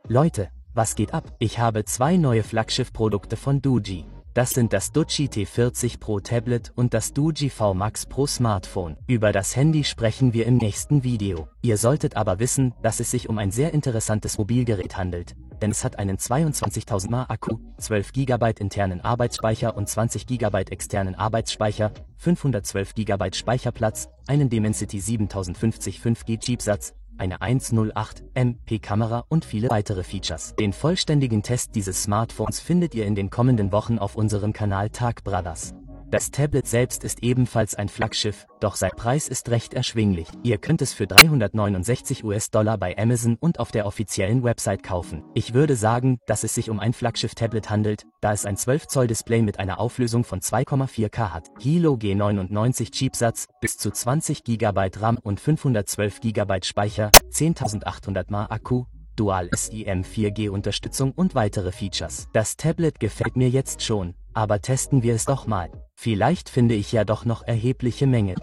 Leute, was geht ab? Ich habe zwei neue Flaggschiff-Produkte von Doogee. Das sind das Doogee T40 Pro Tablet und das Doogee VMAX Pro Smartphone. Über das Handy sprechen wir im nächsten Video. Ihr solltet aber wissen, dass es sich um ein sehr interessantes Mobilgerät handelt, denn es hat einen 22.000 mAh Akku, 12 GB internen Arbeitsspeicher und 20 GB externen Arbeitsspeicher, 512 GB Speicherplatz, einen Dimensity 7050 5G Chipsatz, eine 108 MP Kamera und viele weitere Features. Den vollständigen Test dieses Smartphones findet ihr in den kommenden Wochen auf unserem Kanal Tag Brothers. Das Tablet selbst ist ebenfalls ein Flaggschiff, doch sein Preis ist recht erschwinglich. Ihr könnt es für 369 US-Dollar bei Amazon und auf der offiziellen Website kaufen. Ich würde sagen, dass es sich um ein Flaggschiff-Tablet handelt, da es ein 12-Zoll-Display mit einer Auflösung von 2,4K hat. Hilo G99 Chipsatz, bis zu 20 GB RAM und 512 GB Speicher, 10.800 mAh Akku, Dual SIM 4G Unterstützung und weitere Features. Das Tablet gefällt mir jetzt schon, aber testen wir es doch mal. Vielleicht finde ich ja doch noch erhebliche Mängel.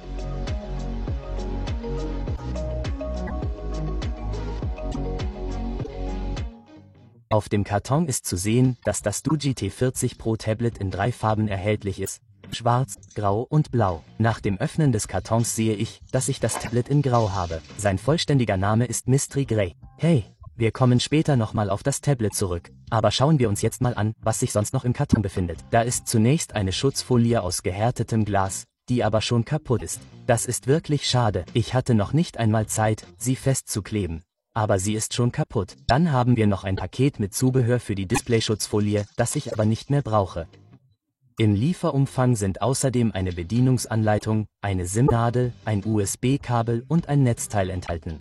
Auf dem Karton ist zu sehen, dass das Doogee T40 Pro Tablet in 3 Farben erhältlich ist: Schwarz, Grau und Blau. Nach dem Öffnen des Kartons sehe ich, dass ich das Tablet in Grau habe. Sein vollständiger Name ist Mystery Grey. Hey, wir kommen später nochmal auf das Tablet zurück, aber schauen wir uns jetzt mal an, was sich sonst noch im Karton befindet. Da ist zunächst eine Schutzfolie aus gehärtetem Glas, die aber schon kaputt ist. Das ist wirklich schade. Ich hatte noch nicht einmal Zeit, sie festzukleben. Aber sie ist schon kaputt. Dann haben wir noch ein Paket mit Zubehör für die Displayschutzfolie, das ich aber nicht mehr brauche. Im Lieferumfang sind außerdem eine Bedienungsanleitung, eine SIM-Nadel, ein USB-Kabel und ein Netzteil enthalten.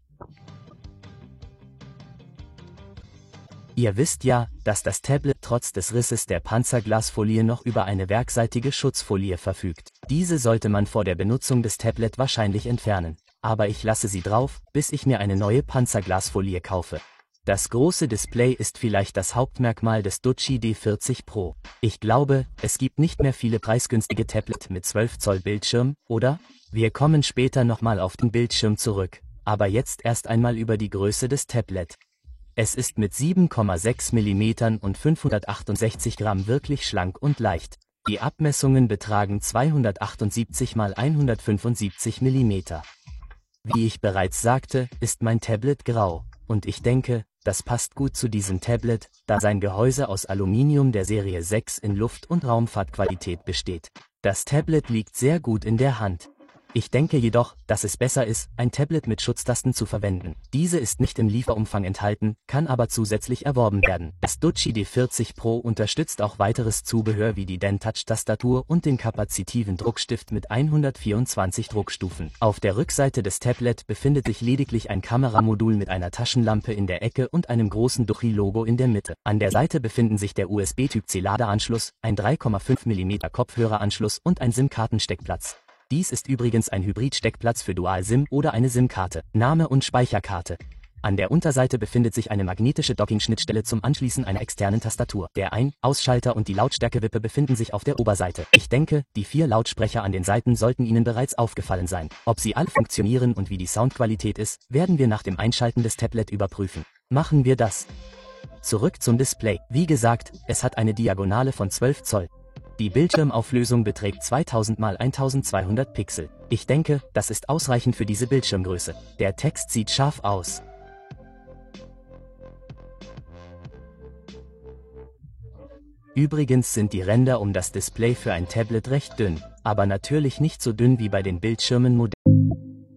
Ihr wisst ja, dass das Tablet trotz des Risses der Panzerglasfolie noch über eine werkseitige Schutzfolie verfügt. Diese sollte man vor der Benutzung des Tablet wahrscheinlich entfernen. Aber ich lasse sie drauf, bis ich mir eine neue Panzerglasfolie kaufe. Das große Display ist vielleicht das Hauptmerkmal des Doogee D40 Pro. Ich glaube, es gibt nicht mehr viele preisgünstige Tablet mit 12 Zoll Bildschirm, oder? Wir kommen später nochmal auf den Bildschirm zurück, aber jetzt erst einmal über die Größe des Tablet. Es ist mit 7,6 mm und 568 Gramm wirklich schlank und leicht. Die Abmessungen betragen 278 x 175 mm. Wie ich bereits sagte, ist mein Tablet grau, und ich denke, das passt gut zu diesem Tablet, da sein Gehäuse aus Aluminium der Serie 6 in Luft- und Raumfahrtqualität besteht. Das Tablet liegt sehr gut in der Hand. Ich denke jedoch, dass es besser ist, ein Tablet mit Schutztasten zu verwenden. Diese ist nicht im Lieferumfang enthalten, kann aber zusätzlich erworben werden. Das Doogee D40 Pro unterstützt auch weiteres Zubehör wie die DenTouch-Tastatur und den kapazitiven Druckstift mit 124 Druckstufen. Auf der Rückseite des Tablet befindet sich lediglich ein Kameramodul mit einer Taschenlampe in der Ecke und einem großen Doogee-Logo in der Mitte. An der Seite befinden sich der USB-Typ-C-Ladeanschluss, ein 3,5 mm Kopfhöreranschluss und ein SIM-Kartensteckplatz. Dies ist übrigens ein Hybrid-Steckplatz für Dual-SIM oder eine SIM-Karte. Name und Speicherkarte. An der Unterseite befindet sich eine magnetische Docking-Schnittstelle zum Anschließen einer externen Tastatur. Der Ein-, Ausschalter und die Lautstärkewippe befinden sich auf der Oberseite. Ich denke, die 4 Lautsprecher an den Seiten sollten Ihnen bereits aufgefallen sein. Ob sie alle funktionieren und wie die Soundqualität ist, werden wir nach dem Einschalten des Tablet überprüfen. Machen wir das. Zurück zum Display. Wie gesagt, es hat eine Diagonale von 12 Zoll. Die Bildschirmauflösung beträgt 2000 x 1200 Pixel. Ich denke, das ist ausreichend für diese Bildschirmgröße. Der Text sieht scharf aus. Übrigens sind die Ränder um das Display für ein Tablet recht dünn, aber natürlich nicht so dünn wie bei den Bildschirmen moderner.